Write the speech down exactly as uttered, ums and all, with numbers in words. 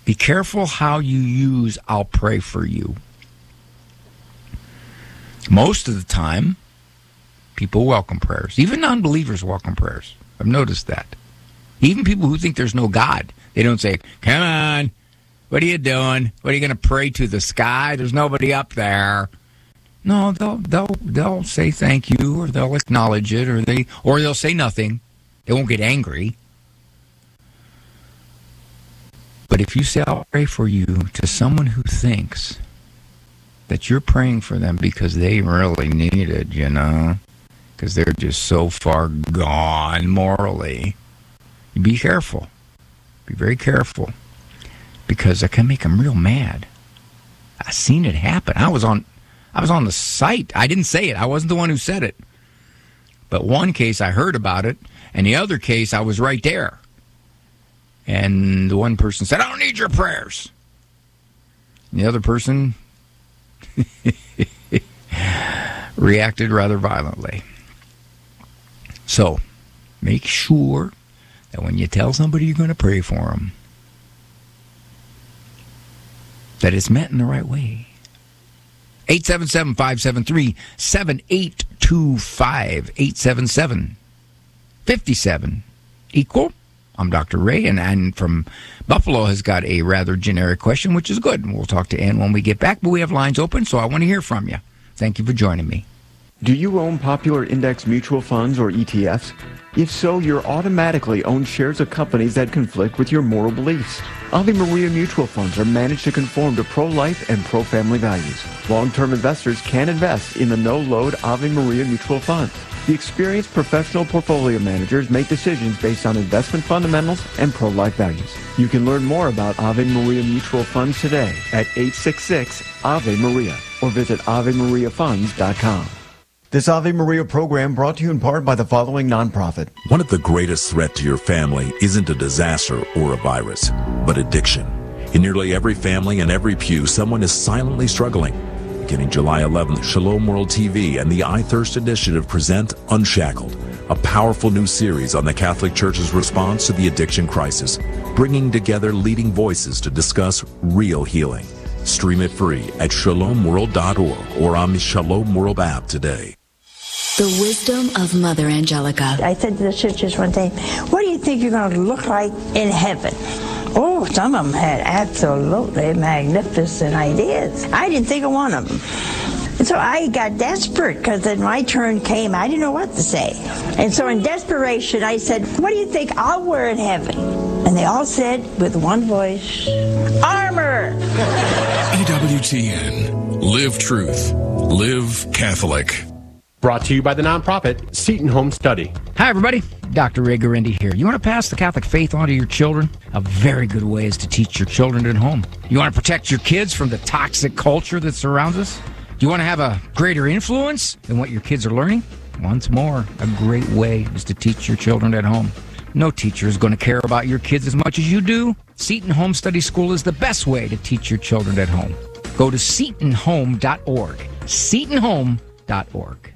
Be careful how you use "I'll pray for you." Most of the time, people welcome prayers. Even non-believers welcome prayers. I've noticed that. Even people who think there's no God, they don't say, "Come on, what are you doing? What are you going to pray to the sky? There's nobody up there." No, they'll they'll they'll say thank you, or they'll acknowledge it, or they or they'll say nothing. They won't get angry. But if you say, "I'll pray for you," to someone who thinks that you're praying for them because they really need it, you know, because they're just so far gone morally, be careful. Be very careful, because that can make them real mad. I've seen it happen. I was on, I was on the site. I didn't say it. I wasn't the one who said it. But one case I heard about it, and the other case I was right there. And the one person said, "I don't need your prayers." And the other person reacted rather violently. So, make sure that when you tell somebody you're going to pray for them, that it's meant in the right way. eight seven seven, five seven three, seven eight two five, eight seven seven, five seven, equal. I'm Doctor Ray, and Ann from Buffalo has got a rather generic question, which is good. We'll talk to Ann when we get back, but we have lines open, so I want to hear from you. Thank you for joining me. Do you own popular index mutual funds or E T Fs? If so, you're automatically owned shares of companies that conflict with your moral beliefs. Ave Maria mutual funds are managed to conform to pro-life and pro-family values. Long-term investors can invest in the no-load Ave Maria mutual funds. The experienced professional portfolio managers make decisions based on investment fundamentals and pro-life values. You can learn more about Ave Maria mutual funds today at eight six six, A V E Maria or visit ave maria funds dot com. This Ave Maria program brought to you in part by the following nonprofit. One of the greatest threats to your family isn't a disaster or a virus, but addiction. In nearly every family and every pew, someone is silently struggling. Beginning July eleventh, Shalom World T V and the I Thirst Initiative present Unshackled, a powerful new series on the Catholic Church's response to the addiction crisis, bringing together leading voices to discuss real healing. Stream it free at shalom world dot org or on the Shalom World app today. The wisdom of Mother Angelica. I said to the sisters one day, "What do you think you're going to look like in heaven?" Oh, some of them had absolutely magnificent ideas. I didn't think of one of them. And so I got desperate because then my turn came. I didn't know what to say. And so in desperation, I said, "What do you think I'll wear in heaven?" And they all said with one voice, "Armor." E W T N. Live truth. Live Catholic. Brought to you by the nonprofit Seton Home Study. Hi, everybody. Doctor Ray Garendi here. You want to pass the Catholic faith on to your children? A very good way is to teach your children at home. You want to protect your kids from the toxic culture that surrounds us? Do you want to have a greater influence in what your kids are learning? Once more, a great way is to teach your children at home. No teacher is going to care about your kids as much as you do. Seton Home Study School is the best way to teach your children at home. Go to seton home dot org. seton home dot org.